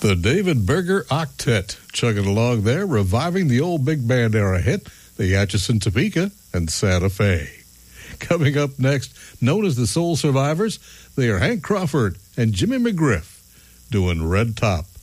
The David Berger Octet chugging along there, reviving the old big band era hit, the Atchison, Topeka, and Santa Fe. Coming up next, known as the Soul Survivors, they are Hank Crawford and Jimmy McGriff doing Red Top.